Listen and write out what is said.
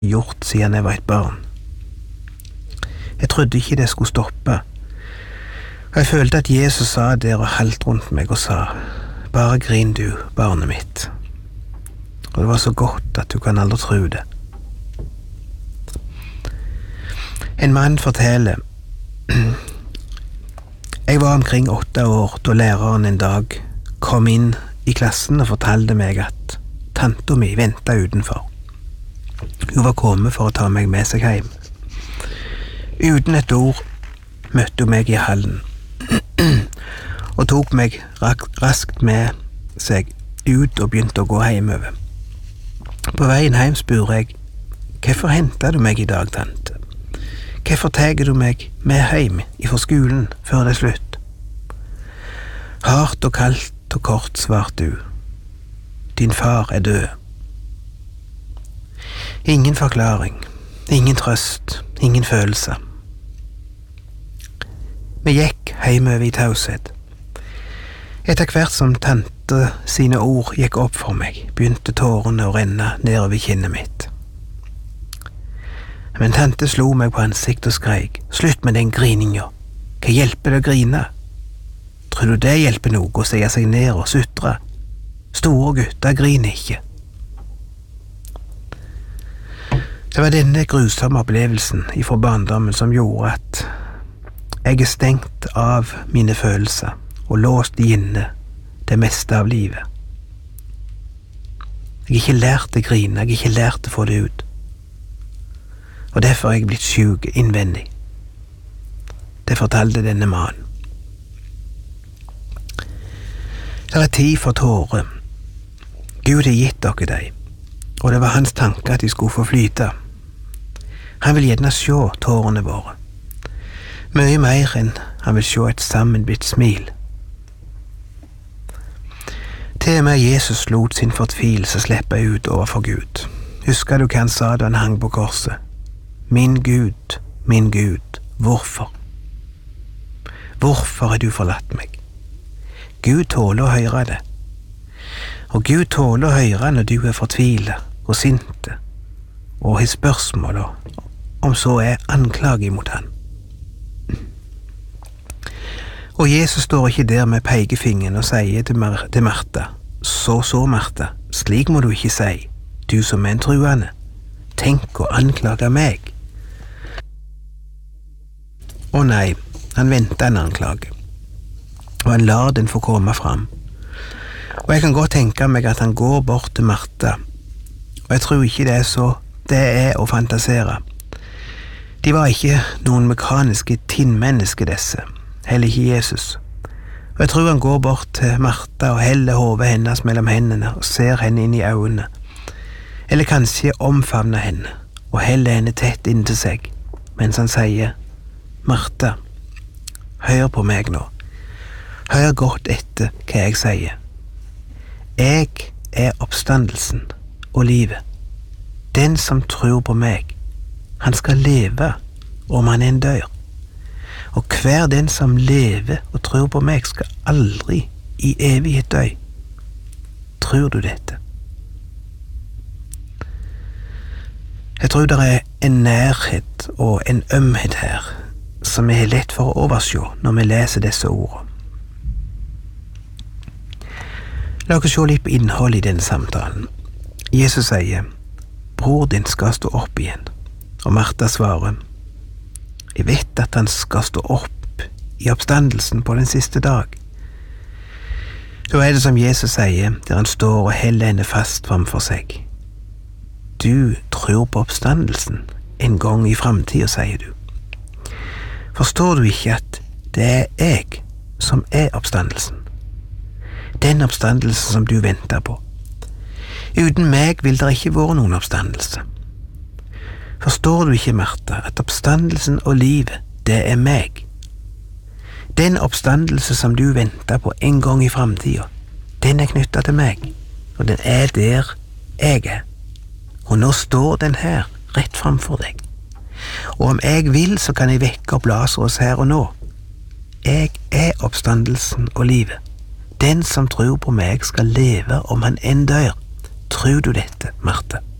gjort siden jeg var et barn. Jeg trodde ikke det skulle stoppe, og jeg følte at Jesus sa der og halvt rundt meg og sa, «Bare grin du, barnet mitt.» Og det var så godt at du kan aldri tro det. En mann forteller, «Jeg var omkring 8 år da læreren en dag kom inn i klassen og fortalte meg at tanta mi ventet utenfor. Hun var kommet for å ta meg med seg hjem. Uten et ord møtte hun meg i hallen og tok meg raskt med seg ut og begynte å gå hjemover. På veien hjem spurte jeg, «Hvorfor hentet du meg i dag, tante? Hvorfor tar du meg med hjem fra skolen før det er slutt?» Hardt og kaldt og kort svarte du, «Din far er død.» Ingen forklaring, ingen trøst, ingen følelse. Vi gikk hjemover i taushet. Etter hvert som tante sine ord gikk opp for meg, begynte tårene å renne nedover kinnet mitt. Men tante slo meg på ansiktet og skrek, «Slutt med den grininga! Hva hjelper det å grine? Tror du det hjelper noe å se seg ned og sutre? Store gutter griner ikke.» Det var denne grusomme opplevelsen fra barndommen som gjorde at jeg er stengt av mine følelser og låst inne det meste av livet. Jeg har ikke lært å grine, jeg har ikke lært å få det ut. Og derfor er jeg blitt syk innvendig. Det fortalte denne mannen. Det er tid for tårer. Gud har gitt dere dem, og det var hans tanke at de skulle få flyte. Han vil gjerne se tårene våre. Mye mer enn han vil se et sammenbitt smil. Til og med Jesus lot sin fortvilelse slippe ut overfor Gud. Husker du hva han sa da han hang på korset? Min Gud, hvorfor? Hvorfor har du forlatt meg? Gud tåler å høre det. Og Gud tåler å høre når du er fortvilet og sinte, og har spørsmål, om så er anklage mot han. Og Jesus står ikke der med pekefingeren og sier til Martha, så Martha, slik må du ikke si, du som er en truende, tenk å anklage meg. Å nei, han venter en anklage, og han lar den få komme fram. Og jeg kan godt tenke meg at han går bort til Martha, og jeg tror ikke det er å fantasere. De var ikke noen mekaniske tinnmennesker disse, heller ikke Jesus. Og jeg tror han går bort til Martha og heller hodet hennes mellom hendene og ser henne inn i øynene, eller kanskje omfavner henne og heller henne tett inntil seg, mens han sier, Martha, hør på meg nå. Hør godt etter hva jeg sier. Jeg er oppstandelsen og livet. Den som tror på meg, han skal leve om han en dør. Og hver den som lever og tror på meg skal aldri i evighet dø. Tror du dette? Jeg tror det er en nærhet og en ømhet her som er lett for å overse når vi leser disse ordene. La oss se litt på innholdet i denne samtalen. Jesus sier, bror din skal stå opp igjen, og Martha svarer, jeg vet at han skal stå opp i oppstandelsen på den siste dag. Da er det som Jesus sier, der han står og heller henne fast framfor seg. Du tror på oppstandelsen en gang i fremtiden, sier du. Forstår du ikke at det er jeg som er oppstandelsen? Den oppstandelsen som du venter på. Uten meg vil det ikke være noen oppstandelse. Forstår du ikke, Martha, at oppstandelsen og livet, det er meg? Den oppstandelse som du venter på en gang i fremtiden, den er knyttet til meg, og den er der jeg er. Og nå står den her, rett framfor deg. Og om jeg vil, så kan jeg vekke opp Lazarus her og nå. Jeg er oppstandelsen og livet. Den som tror på meg skal leve om han enn dør. Tror du dette, Martha?